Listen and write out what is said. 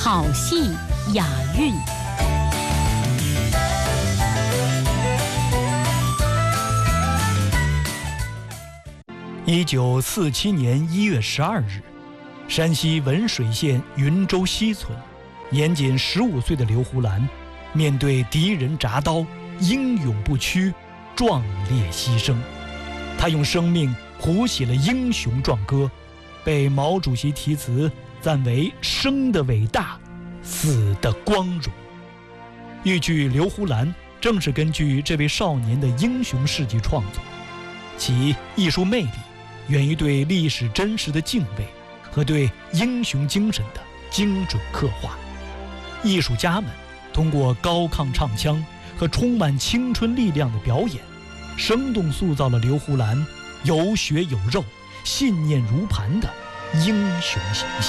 好戏雅韵。 1947年1月12日，山西文水县云州西村，年仅15岁的刘胡兰，面对敌人铡刀，英勇不屈，壮烈牺牲。他用生命谱写了英雄壮歌，被毛主席题词赞为生的伟大，死的光荣。豫剧《刘胡兰》正是根据这位少年的英雄事迹创作，其艺术魅力源于对历史真实的敬畏和对英雄精神的精准刻画。艺术家们通过高亢唱腔和充满青春力量的表演，生动塑造了刘胡兰有血有肉、信念如磐的英雄形象。